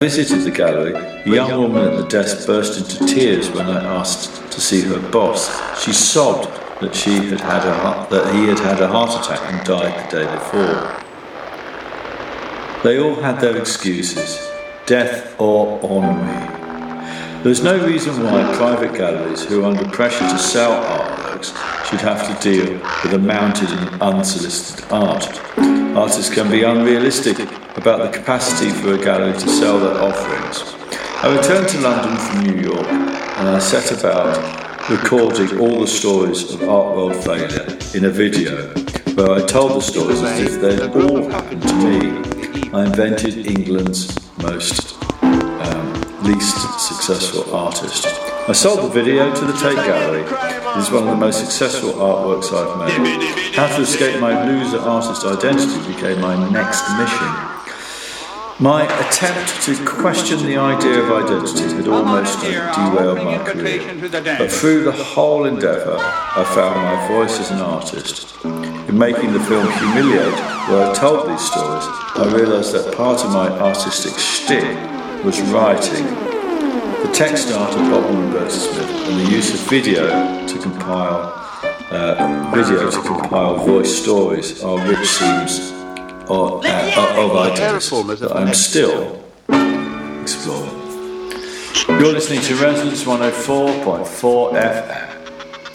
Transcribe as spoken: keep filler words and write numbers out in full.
Visited the gallery, a young woman at the desk burst into tears when I asked to see her boss. She sobbed that she had had a that he had had a heart attack and died the day before. They all had their excuses, death or ennui. There is no reason why private galleries who are under pressure to sell artworks should have to deal with a mounted and unsolicited art. Artists can be unrealistic about the capacity for a gallery to sell their offerings. I returned to London from New York and I set about recording all the stories of art world failure in a video where I told the stories as if they had all happened to me. I invented England's most um, least successful artist. I sold the video to the Tate Gallery. It is one of the most successful artworks I've made. How to escape my loser artist identity became my next mission. My attempt to question the idea of identity had almost derailed my career, but through the whole endeavour, I found my voice as an artist. In making the film Humiliate, where I told these stories, I realised that part of my artistic shtick was writing. The text art of Bob and Roberta Smith and the use of video to compile uh, video to compile voice stories are rich seams of, uh, of ideas that I'm still exploring. You're listening to Resonance one oh four point four F M.